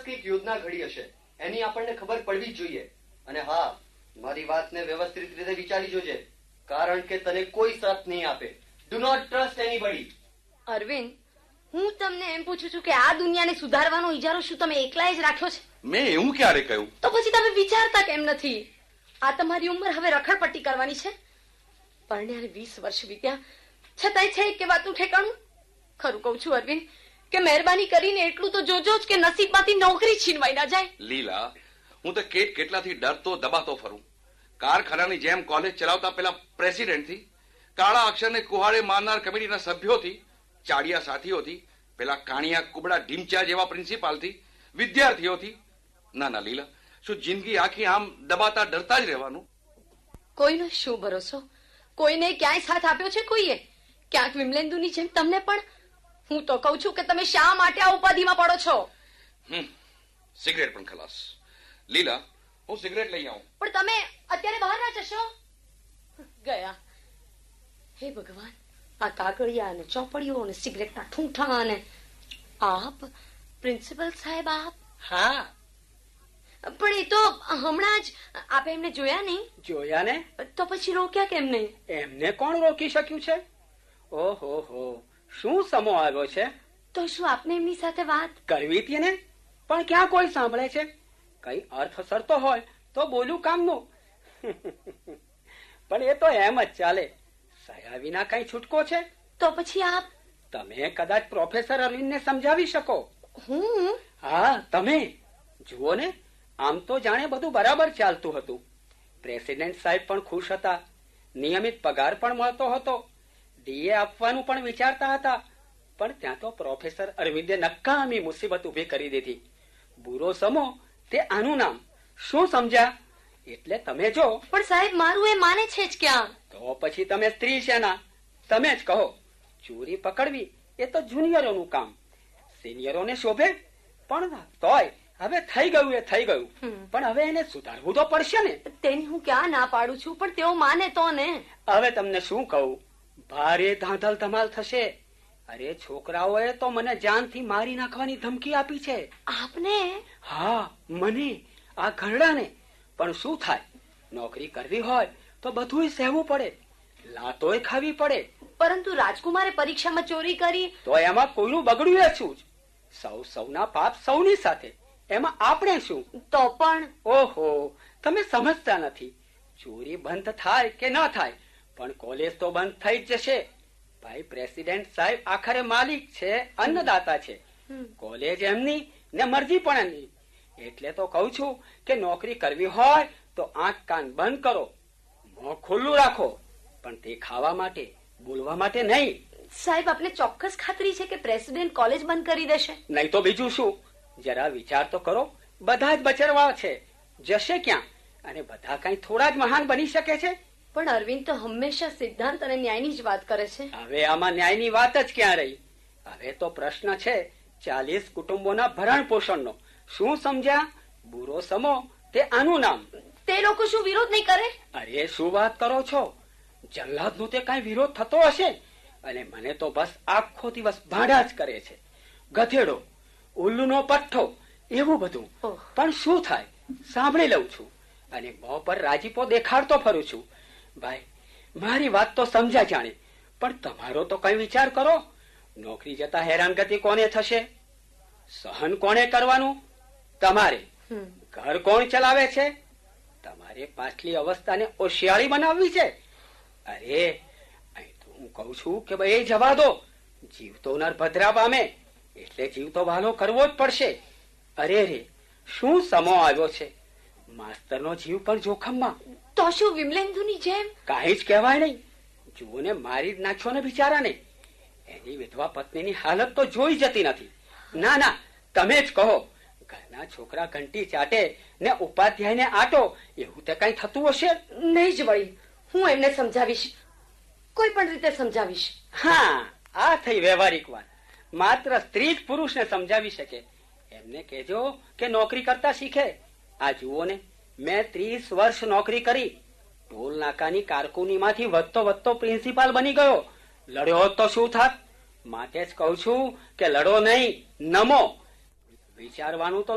કંઈક યોજના ઘડી હશે, એની આપણને ખબર પડવી જ જોઈએ. અને હા, મારી વાતને વ્યવસ્થિત રીતે વિચારી જોજે, કારણ કે તને કોઈ સાથ નહીં આપે. Do not trust anybody. Arvind, હું તમને એમ પૂછું છું કે આ દુનિયાને સુધારવાનો ઈજારો શું તમે એકલાએ જ રાખ્યો છે? મેં એવું ક્યારે કહ્યું? તો પછી તમે વિચારતા કેમ નથી? આ તમારી ઉંમર હવે રખડપટ્ટી કરવાની છે. પરણ્યાને 20 વર્ષ વીત્યા, છતાંય છે કે વાતનું ઠેકાણું? ખરું કહું છું અરવિંદ કે મહેરબાની કરીને એટલું તો જોજો જ કે નસીબમાંથી નોકરી છીનવાઈ ના જાય. લીલા, હું તો કેટલાથી ડરતો દબાતો ફરું. કારખાનાની જેમ કોલેજ ચલાવતા પેલા પ્રેસિડેન્ટથી, કાળા અક્ષરને કુહાડે મારનાર કમિટીના સભ્યોથી, ચાડિયા સાથીઓથી, પેલા કાણિયા કુબડા ઢીમચા જેવા પ્રિન્સિપાલથી, વિદ્યાર્થીઓથી. ના ના લીલા, શું જિંદગી આખી આમ દબાતા ડરતા જ રહેવાનું? કોઈનો શું ભરોસો? કોઈને ક્યાંય સાથ આપ્યો છે કોઈએ? ક્યાંક વિમલેન્દુની જેમ તમને પણ? હું તો કઉ છું કે તમે શા માટે આ ઉપાધિમાં પડો છો? સિગરેટ પણ ખલાસ. લીલા, હું સિગરેટ લઈ આવું. પણ તમે અત્યારે બહાર ના જશો? ગયા. હે ભગવાન, આ કાગળિયા અને ચોપડીઓ અને સિગરેટના ઠૂંઠા અને આપ પ્રિન્સિપલ સાહેબ આપ? હા. પણ એ તો હમણાં જ આપે એમને જોયા નહીં. જોયા ને? તો પછી રોક્યા કેમ નહીં? એમને કોણ રોકી શક્યું છે? ઓહો હો, શું સમો આવ્યો છે? તો શું આપને એમની સાથે વાત કરવી હતી ને? પણ ક્યાં કોઈ સાંભળે છે? કઈ અર્થ સરતો હોય તો બોલું કામનું. પણ એ તો એમ જ ચાલે. સયા વિના કઈ છૂટકો છે? તો પછી આપ? તમે કદાચ પ્રોફેસર અરવિંદને સમજાવી શકો. હું? હા, તમે. જુઓ ને, આમ તો જાણે બધું બરાબર ચાલતું હતું. પ્રેસિડેન્ટ સાહેબ પણ ખુશ હતા, નિયમિત પગાર પણ મળતો હતો, ડીએ આપવાનું પણ વિચારતા હતા. પણ ત્યાં તો પ્રોફેસર અરવિંદે નકામી મુસીબત ઉભી કરી દીધી. બુરો સમો તે આનું નામ. શું સમજ્યા? એટલે તમે જો. પણ સાહેબ, મારું એ માને છે જ ક્યાં? તો પછી તમે સ્ત્રી શેના? તમે જ કહો. ચોરી પકડવી એ તો જુનિયરોનું કામ, સિનિયરોને શોભે. પણ તોય હવે થઈ ગયું એ થઈ ગયું. પણ હવે એને સુધારવું તો પડશે ને. તેની હું ક્યાં ના પાડું છું, પણ તેઓ માને તો ને. હવે તમને શું કહું, ભારે ધાંધલ ધમાલ થશે. અરે, છોકરાઓએ તો મને જાનથી મારી નાખવાની ધમકી આપી છે. આપને? હા, મને, આ ઘરડાને. પણ શું થાય, નોકરી કરવી હોય તો બધું સહેવું પડે, લાતોય ખાવી પડે. પરંતુ રાજકુમારે પરીક્ષામાં ચોરી કરી તો એમાં કોઈનું બગડ્યું શું જ? સૌના પાપ સૌની સાથે. એમાં આપણે શું? તો પણ. ઓહો, તમે સમજતા નથી. ચોરી બંધ થાય કે ન થાય, પણ કોલેજ તો બંધ થઈ જ જશે. ભાઈ, પ્રેસિડેન્ટ સાહેબ આખરે માલિક છે, અન્નદાતા છે. કોલેજ એમની ને મરજી પણ એમની. એટલે તો કઉ છું કે નોકરી કરવી હોય તો આંખ કાન બંધ કરો, મોં ખુલ્લું રાખો, પણ તે ખાવા માટે, બોલવા માટે નહીં. સાહેબ, આપને ચોક્કસ ખાતરી છે કે પ્રેસિડેન્ટ કોલેજ બંધ કરી દેશે? નહીં તો બીજું શું. જરા વિચાર તો કરો. બધા જ બચરવા છે, જશે ક્યાં? અને બધા કઈ થોડા જ મહાન બની શકે છે? પણ અરવિંદ તો હંમેશા સિદ્ધાંત અને ન્યાયની જ વાત કરે છે. હવે આમાં ન્યાયની વાત જ ક્યાં રહી? હવે તો પ્રશ્ન છે 40 કુટુંબોના ભરણ પોષણનો. શું સમજ્યા? બુરો સમો તે આનું નામ. તે લોકો શું વિરોધ નહીં કરે? અરે, શું વાત કરો છો? જલ્લાદનો તે કઈ વિરોધ થતો હશે? અને મને તો બસ આખો દિવસ ભાડા જ કરે છે. ગધેડો, ઉલ્લુનો પઠ્ઠો, એવું બધું. પણ શું થાય, સાંભળી લઉં છું અને મોં પર રાજીપો દેખાડતો ફરું છું. ભાઈ, મારી વાત તો સમજા જાણે, પણ તમારો તો કઈ વિચાર કરો. નોકરી જતા હેરાનગતિ કોને થશે? સહન કોને કરવાનું? તમારે. ઘર કોણ ચલાવે છે? તમારે પાછલી અવસ્થાને ઓશિયાળી બનાવવી છે. અરે, અહીં તો હું કઉ છું કે ભાઈ જવા દો. જીવતો નર ભદ્રા પામે, એટલે જીવ તો વાલો કરવો જ પડશે. અરે રે, શું સમો આવ્યો છે. માસ્તરનો જીવ પણ જોખમમાં. તો શું વિમલેન્દુની જેમ? કાંઈ જ કહેવાય નહીં. જુઓ ને, મારી જ નાખ્યો ને બિચારાને. એની વિધવા પત્નીની હાલત તો જોઈ જતી નથી. ના ના, તમે જ કહો. ઘરના છોકરા ઘંટી ચાટે ને ઉપાધ્યાયને આટો, એવું તે કઈ થતું હશે? નહીં જ વળી. હું એમને સમજાવીશ, કોઈ પણ રીતે સમજાવીશ. હા, આ થઈ વ્યવહારિક વાત. માત્ર સ્ત્રી જ પુરુષને સમજાવી શકે. એમને કહેજો કે નોકરી કરતા શીખે. આ જુઓ ને, મેં 30 વર્ષ નોકરી કરી. ટોલ નાકાની કારકુનીમાંથી વધતો પ્રિન્સિપાલ બની ગયો. લડ્યો તો શું થાત? માટે જ કઉ છું કે લડો નહીં, નમો. વિચારવાનું તો